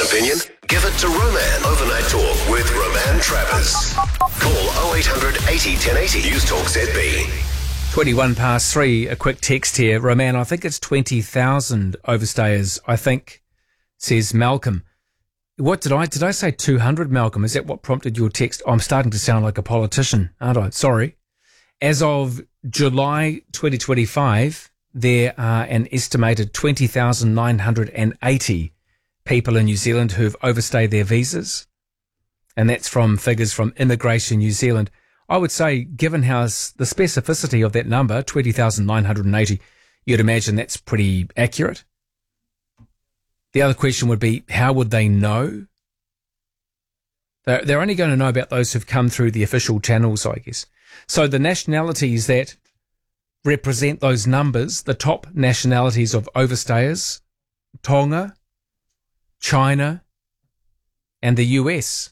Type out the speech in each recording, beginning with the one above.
opinion? Give it to Roman. Overnight Talk with Roman Travers. Call 0800 80 1080. News Talk ZB. 21 past 3, a quick text here. Roman, I think it's 20,000 overstayers, I think, says Malcolm. What did I say 200, Malcolm? Is that what prompted your text? I'm starting to sound like a politician, aren't I? Sorry. As of July 2025, there are an estimated 20,980 people in New Zealand who've overstayed their visas. And that's from figures from Immigration New Zealand. I would say, given how the specificity of that number, 20,980, you'd imagine that's pretty accurate. The other question would be, how would they know? They're only going to know about those who've come through the official channels, I guess. So the nationalities that represent those numbers, the top nationalities of overstayers, Tonga, China, and the US.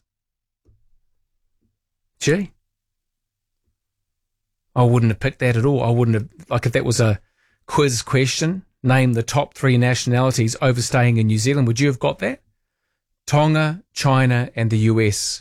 Gee. I wouldn't have picked that at all. I wouldn't have, like if that was a quiz question, name the top 3 nationalities overstaying in New Zealand, would you have got that? Tonga, China, and the US.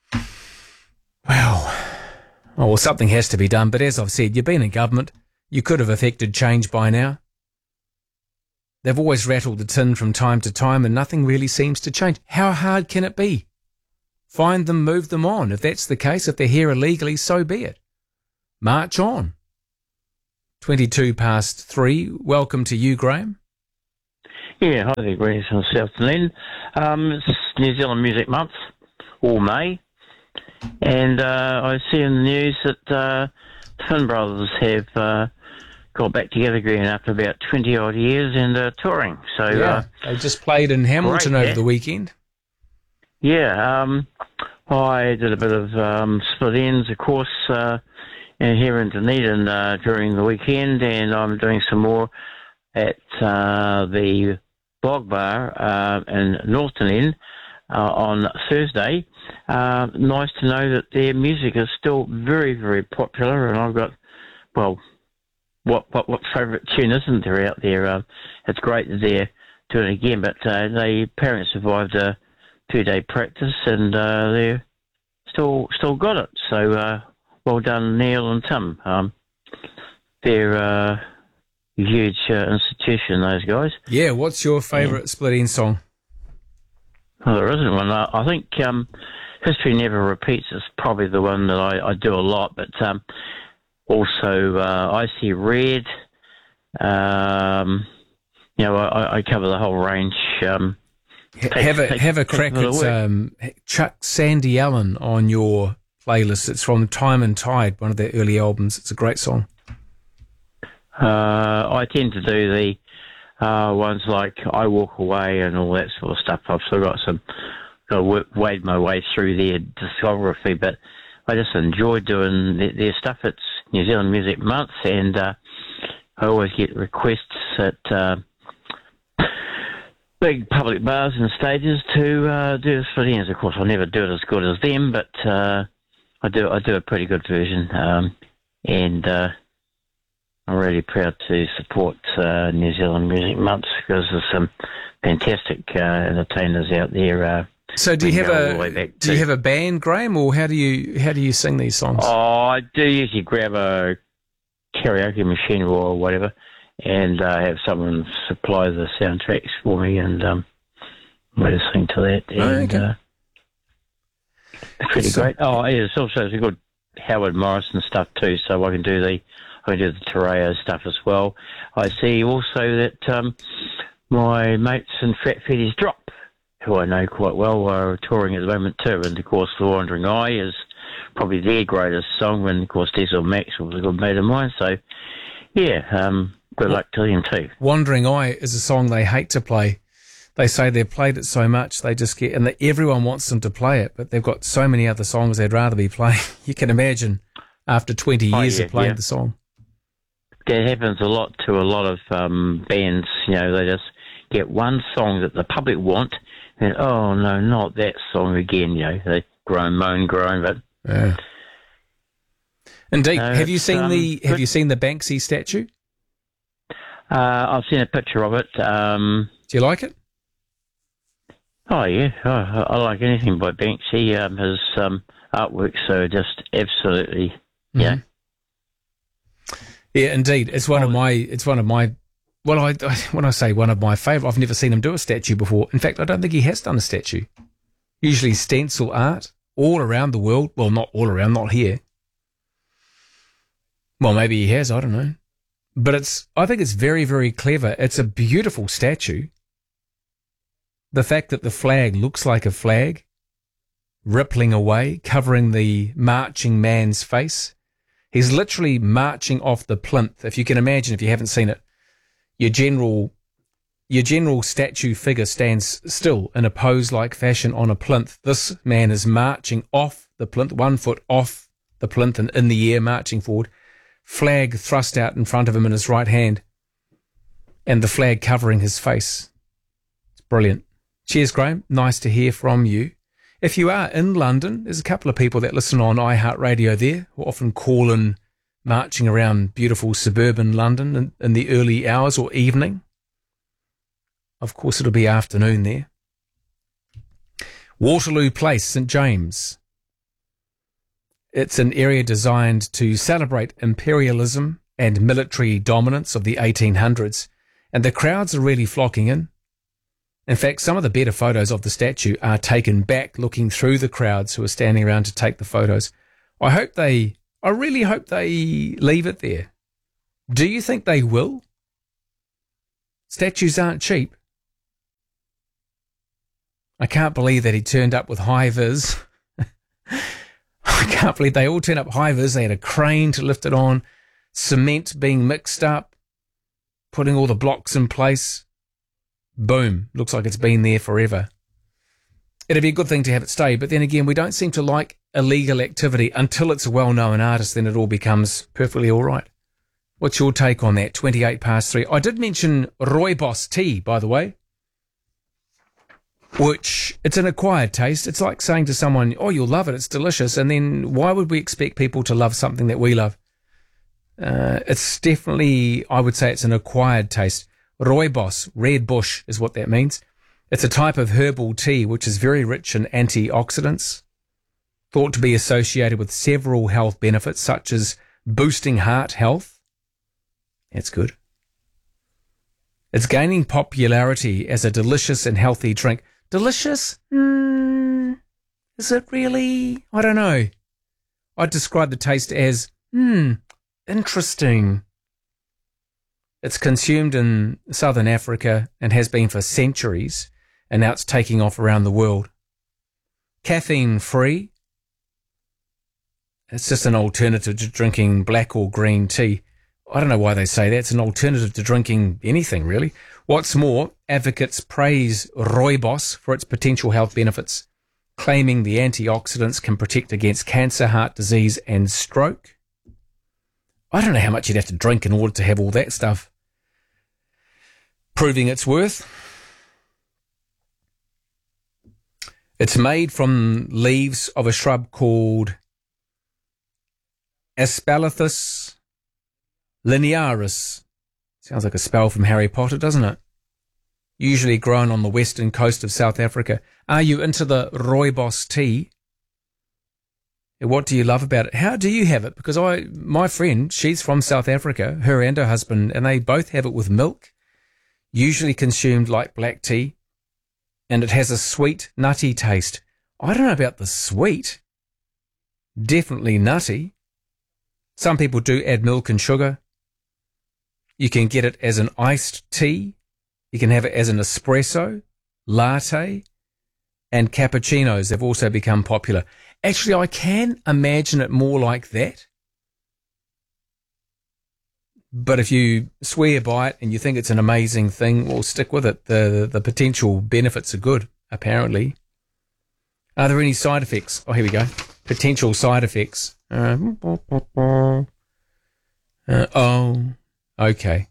Well, something has to be done. But as I've said, you've been in government. You could have effected change by now. They've always rattled the tin from time to time and nothing really seems to change. How hard can it be? Find them, move them on. If that's the case, if they're here illegally, so be it. March on. 22 past 3. Welcome to you, Graham. Yeah, hi there, Graham from South Dunedin. It's New Zealand Music Month, all May, and I see in the news that the Finn Brothers have got back together again after about 20-odd years and touring. So yeah, they just played in Hamilton over the weekend. Yeah, I did a bit of split ends, of course, here in Dunedin during the weekend, and I'm doing some more at the Bog Bar in North Dunedin on Thursday. Nice to know that their music is still very, very popular, and I've got, well, what favourite tune isn't there out there? It's great that they're doing it again, but they apparently survived a 2-day practice, and they're still got it. So well done, Neil and Tim. They're a huge institution, those guys. Yeah, what's your favourite split end song? Well, there isn't one. I think History Never Repeats is probably the one that I do a lot, but also I See Red. I cover the whole range. Have a crack at Chuck Sandy Allen on your playlist. It's from Time and Tide, one of their early albums. It's a great song. I tend to do the ones like I Walk Away and all that sort of stuff. I've still got to wade my way through their discography, but I just enjoy doing their stuff. It's New Zealand Music Month, and I always get requests at big public bars and stages to do this for the ends. Of course, I'll never do it as good as them, but I do a pretty good version, and I'm really proud to support New Zealand Music Month because there's some fantastic entertainers out there. So do you have a band, Graham, or how do you sing these songs? Oh, I do usually grab a karaoke machine or whatever, and have someone supply the soundtracks for me, and we just sing to that. And okay. It's pretty great. Oh, yeah, it's also a good Howard Morrison stuff too, so I can do the Terreo stuff as well. I see also that my mates in Fat Fetty's Drop, who I know quite well, are touring at the moment too, and of course The Wandering Eye is probably their greatest song, and of course Diesel Max was a good mate of mine, so yeah, good luck to them too. Wandering Eye is a song they hate to play. They say they've played it so much, they just get, and everyone wants them to play it, but they've got so many other songs they'd rather be playing. You can imagine after 20 years of playing the song. That happens a lot to a lot of bands. They just get one song that the public want, and oh no, not that song again. They moan, groan, but yeah. Indeed, have you seen the Banksy statue? I've seen a picture of it. Do you like it? Oh, yeah. I like anything by Banksy. His artworks are just absolutely, yeah. Yeah, indeed. It's one of my, well, when I say one of my favourite, I've never seen him do a statue before. In fact, I don't think he has done a statue. Usually stencil art all around the world. Well, not all around, not here. Well, maybe he has, I don't know. But I think it's very, very clever. It's a beautiful statue. The fact that the flag looks like a flag, rippling away, covering the marching man's face. He's literally marching off the plinth. If you can imagine, if you haven't seen it, your general statue figure stands still in a pose-like fashion on a plinth. This man is marching off the plinth, 1 foot off the plinth and in the air, marching forward. Flag thrust out in front of him in his right hand, and the flag covering his face. It's brilliant. Cheers, Graham. Nice to hear from you. If you are in London, there's a couple of people that listen on iHeartRadio there who often call in marching around beautiful suburban London in the early hours or evening. Of course, it'll be afternoon there. Waterloo Place, St James. It's an area designed to celebrate imperialism and military dominance of the 1800s, and the crowds are really flocking in. In fact, some of the better photos of the statue are taken back looking through the crowds who are standing around to take the photos. I really hope they leave it there. Do you think they will? Statues aren't cheap. I can't believe that he turned up with high-vis. I can't believe they all turned up high-vis. They had a crane to lift it on, cement being mixed up, putting all the blocks in place. Boom. Looks like it's been there forever. It'd be a good thing to have it stay, but then again, we don't seem to like illegal activity until it's a well-known artist, then it all becomes perfectly all right. What's your take on that? 3:28. I did mention Rooibos tea, by the way, which it's an acquired taste. It's like saying to someone, oh, you'll love it, it's delicious, and then why would we expect people to love something that we love? It's definitely, I would say it's an acquired taste. Rooibos, red bush is what that means. It's a type of herbal tea which is very rich in antioxidants, thought to be associated with several health benefits such as boosting heart health. That's good. It's gaining popularity as a delicious and healthy drink. Delicious? Is it really? I don't know. I'd describe the taste as, interesting. It's consumed in southern Africa and has been for centuries, and now it's taking off around the world. Caffeine-free. It's just an alternative to drinking black or green tea. I don't know why they say that. It's an alternative to drinking anything, really. What's more, advocates praise Rooibos for its potential health benefits, claiming the antioxidants can protect against cancer, heart disease, and stroke. I don't know how much you'd have to drink in order to have all that stuff proving its worth. It's made from leaves of a shrub called Aspalathus linearis. Sounds like a spell from Harry Potter, doesn't it? Usually grown on the western coast of South Africa. Are you into the Rooibos tea? What do you love about it? How do you have it? Because my friend, she's from South Africa, her and her husband, and they both have it with milk, usually consumed like black tea, and it has a sweet, nutty taste. I don't know about the sweet. Definitely nutty. Some people do add milk and sugar. You can get it as an iced tea. You can have it as an espresso, latte, and cappuccinos. They've also become popular. Actually, I can imagine it more like that. But if you swear by it and you think it's an amazing thing, well, stick with it. The potential benefits are good, apparently. Are there any side effects? Oh, here we go. Potential side effects. Okay.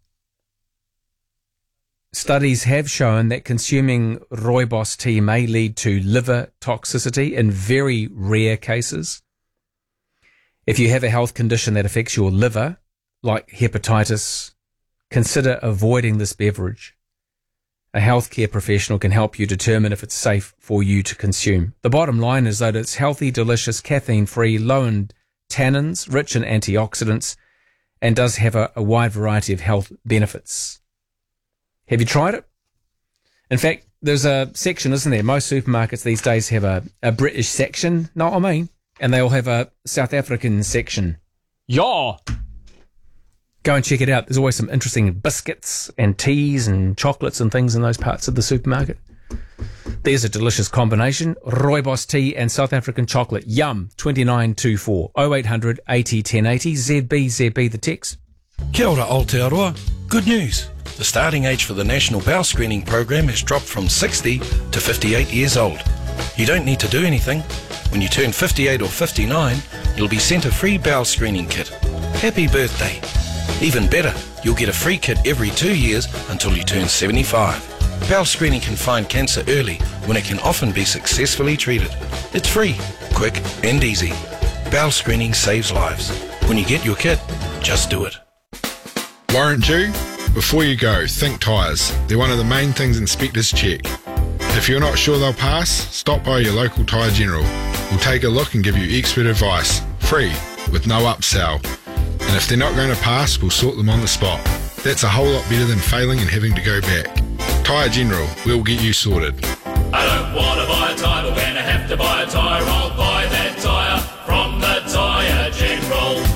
Studies have shown that consuming Rooibos tea may lead to liver toxicity in very rare cases. If you have a health condition that affects your liver, like hepatitis, consider avoiding this beverage. a healthcare professional can help you determine if it's safe for you to consume. The bottom line is that it's healthy, delicious, caffeine-free, low in tannins, rich in antioxidants, and does have a wide variety of health benefits. Have you tried it? In fact, there's a section, isn't there? Most supermarkets these days have a British section, know what I mean? And they all have a South African section. Yeah! Go and check it out. There's always some interesting biscuits and teas and chocolates and things in those parts of the supermarket. There's a delicious combination. Rooibos tea and South African chocolate. Yum. 2924 0800 80 1080. ZB the text. Kia ora Aotearoa. Good news. The starting age for the National Bowel Screening Program has dropped from 60 to 58 years old. You don't need to do anything. When you turn 58 or 59, you'll be sent a free bowel screening kit. Happy birthday. Even better, you'll get a free kit every 2 years until you turn 75. Bowel screening can find cancer early when it can often be successfully treated. It's free, quick and easy. Bowel screening saves lives. When you get your kit, just do it. Warrant due? Before you go, think tyres. They're one of the main things inspectors check. If you're not sure they'll pass, stop by your local Tyre General. We'll take a look and give you expert advice, free, with no upsell. And if they're not going to pass, we'll sort them on the spot. That's a whole lot better than failing and having to go back. Tyre General, we'll get you sorted. I don't want to buy a tyre, but when I have to buy a tyre, I'll buy that tyre from the Tyre General.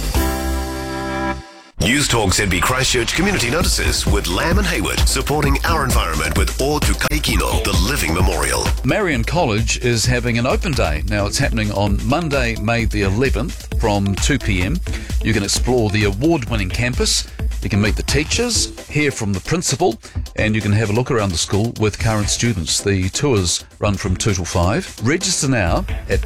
News Talk ZB Christchurch Community Notices with Lamb and Hayward, supporting our environment with O Tukai Kino, the Living Memorial. Marion College is having an open day. Now it's happening on Monday, May the 11th from 2 p.m. You can explore the award-winning campus, you can meet the teachers, hear from the principal, and you can have a look around the school with current students. The tours run from 2 till 5. Register now at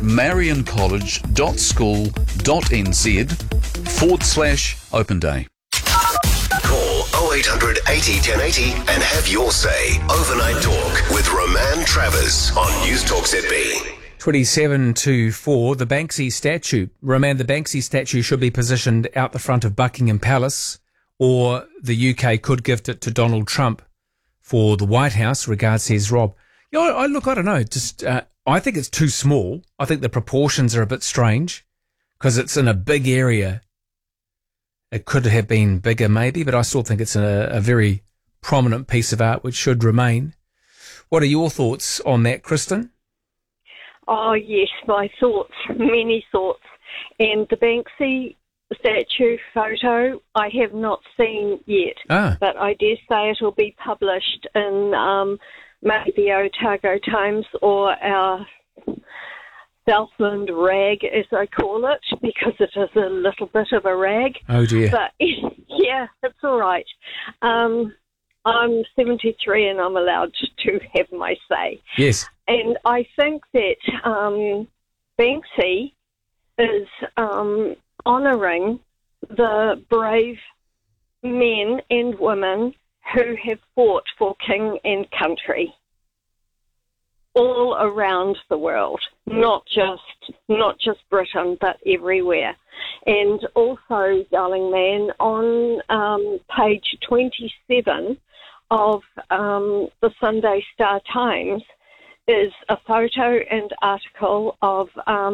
marioncollege.school.nz/open day. Call 0800 80 1080 and have your say. Overnight Talk with Roman Travers on News Talk ZB. 2724, the Banksy statue. Roman, the Banksy statue should be positioned out the front of Buckingham Palace, or the UK could gift it to Donald Trump for the White House. Regards, says Rob. You know, I don't know. Just I think it's too small. I think the proportions are a bit strange because it's in a big area. It could have been bigger maybe, but I still think it's a very prominent piece of art which should remain. What are your thoughts on that, Kristen? Oh, yes, my thoughts, many thoughts. And the Banksy statue photo I have not seen yet, but I dare say it will be published in maybe the Otago Times or our Southland rag, as I call it, because it is a little bit of a rag. Oh, dear. But, yeah, it's all right. I'm 73 and I'm allowed to have my say. Yes. And I think that Banksy is honouring the brave men and women who have fought for king and country all around the world, not just Britain, but everywhere. And also, darling man, on page 27 of the Sunday Star Times is a photo and article of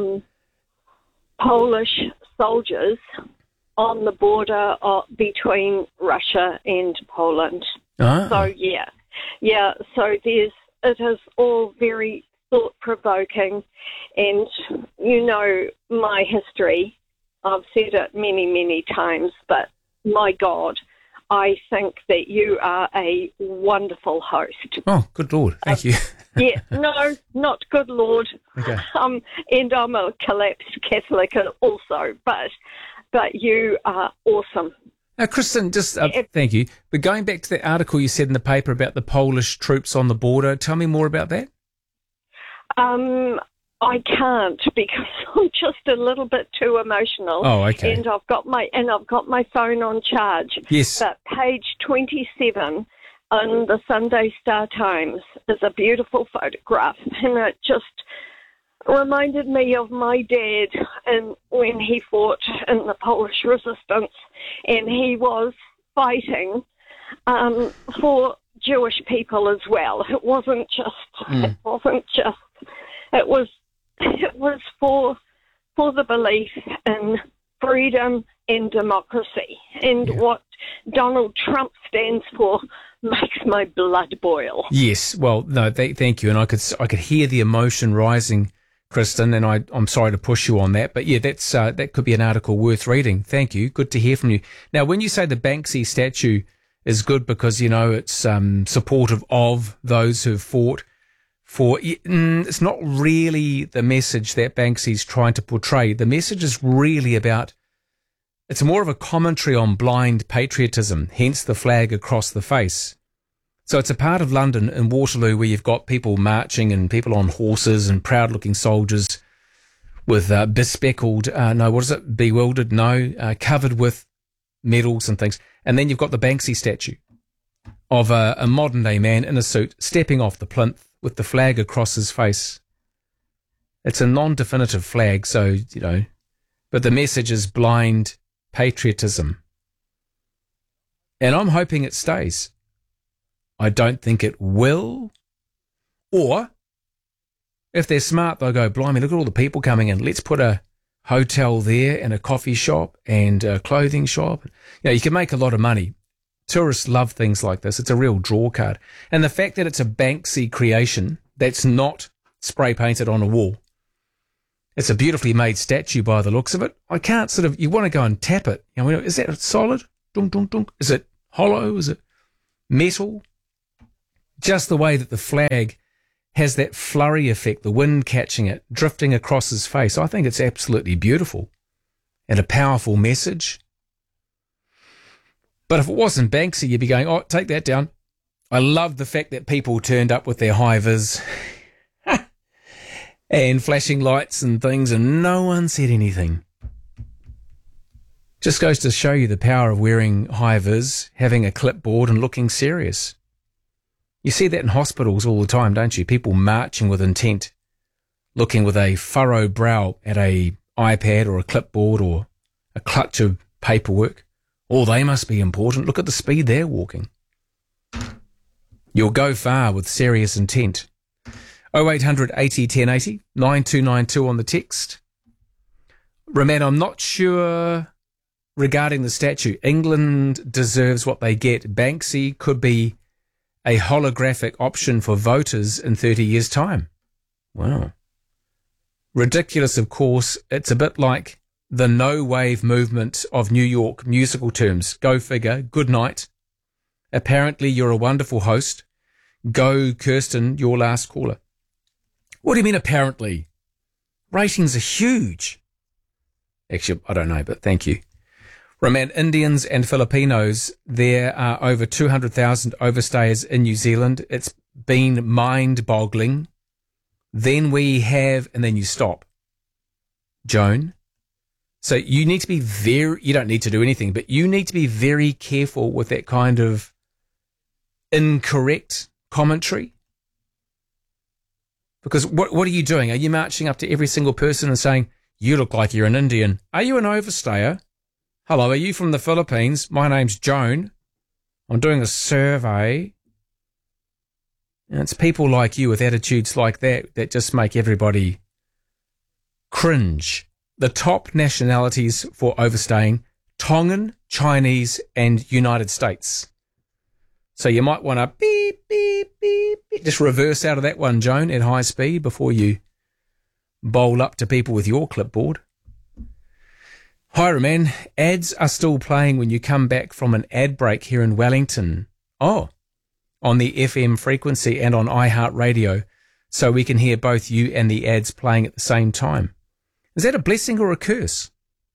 Polish soldiers on the border between Russia and Poland. So, yeah. So it is all very thought-provoking, and you know my history. I've said it many, many times, but my God, I think that you are a wonderful host. Oh, good Lord. Thank you. Yeah, no, not good Lord. Okay. And I'm a collapsed Catholic also, but you are awesome. Now, Kristen, just thank you. But going back to the article you said in the paper about the Polish troops on the border, tell me more about that. I can't because I'm just a little bit too emotional. Oh, okay. And I've got my phone on charge. Yes. But page 27 on the Sunday Star Times is a beautiful photograph, and it just reminded me of my dad and when he fought in the Polish resistance, and he was fighting for Jewish people as well. It wasn't just. It was for the belief in freedom and democracy, and what Donald Trump stands for makes my blood boil. Yes, well, no, thank you, and I could hear the emotion rising, Kristen, and I'm sorry to push you on that, but yeah, that could be an article worth reading. Thank you, good to hear from you. Now, when you say the Banksy statue is good because it's supportive of those who've fought for, it's not really the message that Banksy's trying to portray. The message is really about. It's more of a commentary on blind patriotism, hence the flag across the face. So it's a part of London in Waterloo where you've got people marching and people on horses and proud-looking soldiers with covered with medals and things. And then you've got the Banksy statue of a modern-day man in a suit stepping off the plinth with the flag across his face. It's a non-definitive flag, so, but the message is blind patriotism. And I'm hoping it stays. I don't think it will. Or, if they're smart, they'll go, blimey, look at all the people coming in. Let's put a hotel there and a coffee shop and a clothing shop. You can make a lot of money. Tourists love things like this. It's a real draw card. And the fact that it's a Banksy creation that's not spray painted on a wall. It's a beautifully made statue by the looks of it. I can't you want to go and tap it. Is that solid? Dunk, dunk, dunk. Is it hollow? Is it metal? Just the way that the flag has that flurry effect, the wind catching it, drifting across his face. I think it's absolutely beautiful and a powerful message. But if it wasn't Banksy, you'd be going, oh, take that down. I love the fact that people turned up with their high-vis and flashing lights and things, and no one said anything. Just goes to show you the power of wearing high-vis, having a clipboard and looking serious. You see that in hospitals all the time, don't you? People marching with intent, looking with a furrowed brow at a iPad or a clipboard or a clutch of paperwork. Oh, they must be important. Look at the speed they're walking. You'll go far with serious intent. 0800 80 1080, 9292 on the text. Roman, I'm not sure regarding the statue. England deserves what they get. Banksy could be a holographic option for voters in 30 years' time. Wow. Ridiculous, of course. It's a bit like the no wave movement of New York, musical terms. Go figure. Good night. Apparently you're a wonderful host. Go, Kirsten, your last caller. What do you mean apparently? Ratings are huge. Actually, I don't know, but thank you. Roman, Indians and Filipinos, there are over 200,000 overstayers in New Zealand. It's been mind-boggling. Then we have, and then you stop. Joan. So you need to be you don't need to do anything, but you need to be very careful with that kind of incorrect commentary. Because what are you doing? Are you marching up to every single person and saying, you look like you're an Indian? Are you an overstayer? Hello, are you from the Philippines? My name's Joan. I'm doing a survey. And it's people like you with attitudes like that that just make everybody cringe. The top nationalities for overstaying, Tongan, Chinese, and United States. So you might want to beep, beep, beep, beep. Just reverse out of that one, Joan, at high speed before you bowl up to people with your clipboard. Hi, Roman. Ads are still playing when you come back from an ad break here in Wellington. Oh, on the FM frequency and on iHeartRadio, so we can hear both you and the ads playing at the same time. Is that a blessing or a curse?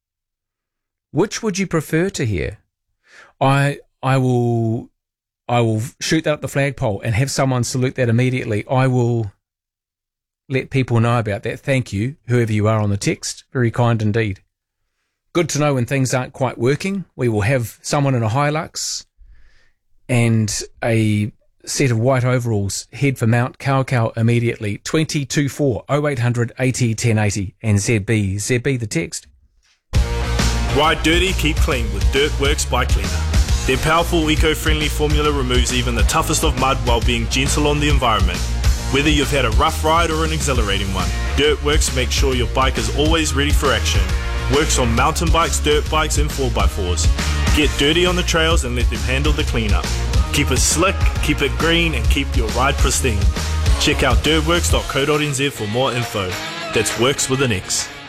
Which would you prefer to hear? I will shoot that up the flagpole and have someone salute that immediately. I will let people know about that. Thank you, whoever you are on the text. Very kind indeed. Good to know when things aren't quite working. We will have someone in a Hilux and a set of white overalls head for Mount Kaukau immediately. 224 0800 80 1080 and ZB the text. Ride dirty, keep clean with Dirt Works by Cleaner. Their powerful eco-friendly formula removes even the toughest of mud while being gentle on the environment. Whether you've had a rough ride or an exhilarating one, Dirtworks makes sure your bike is always ready for action. Works on mountain bikes, dirt bikes and 4x4s. Get dirty on the trails and let them handle the cleanup. Keep it slick, keep it green and keep your ride pristine. Check out dirtworks.co.nz for more info. That's Works with an X.